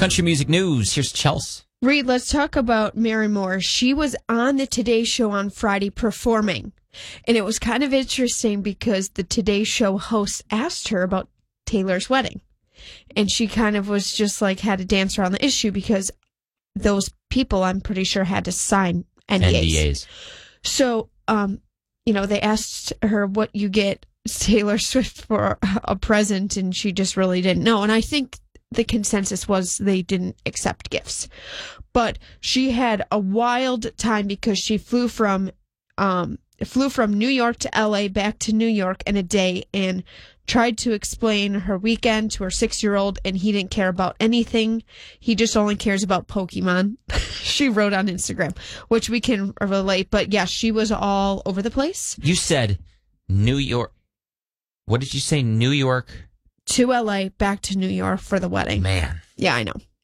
country music news. Here's Chelsea. Reed, let's talk about Mary Moore. She was on the Today Show on Friday performing. And it was kind of interesting because the Today Show host asked her about Taylor's wedding. And she kind of was just like, had to dance around the issue because those people, I'm pretty sure, had to sign NDAs. So, they asked her what you get Taylor Swift for a present, and she just really didn't know. And I think the consensus was they didn't accept gifts. But she had a wild time because she flew from New York to LA, back to New York in a day, and tried to explain her weekend to her 6-year-old, and he didn't care about anything. He just only cares about Pokemon. She wrote on Instagram, which we can relate. But yeah, she was all over the place. You said New York. What did you say? New York? To LA, back to New York for the wedding. Man. Yeah, I know.